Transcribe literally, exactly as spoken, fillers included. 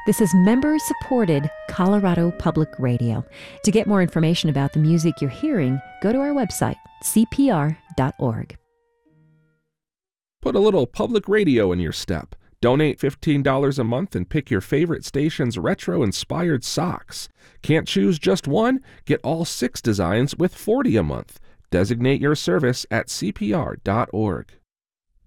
This is member-supported Colorado Public Radio. To get more information about the music you're hearing, go to our website, c p r dot org. Put a little public radio in your step. Donate fifteen dollars a month and pick your favorite station's retro-inspired socks. Can't choose just one? Get all six designs with forty dollars a month. Designate your service at c p r dot org.